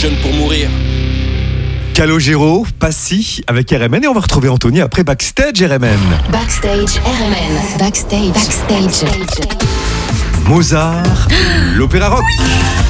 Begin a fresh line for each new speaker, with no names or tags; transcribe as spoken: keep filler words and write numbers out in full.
jeune pour mourir.
Calogero, Passy avec R M N et on va retrouver Anthony après Backstage R M N.
Backstage R M N. Backstage. Backstage.
Mozart, l'opéra rock.